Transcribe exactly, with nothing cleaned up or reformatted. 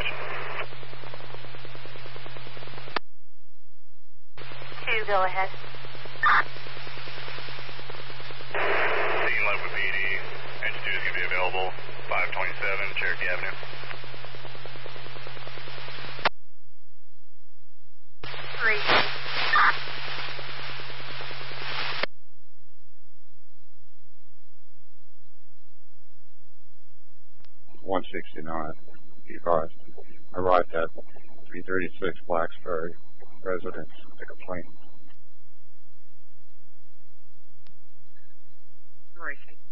attention. Two, go ahead. Scene left with P D. Engine two is going to be available. five twenty-seven Cherokee Avenue. Three. one sixty-nine, be advised. Arrived at three thirty-six Blacksburg residence with a complaint. Right.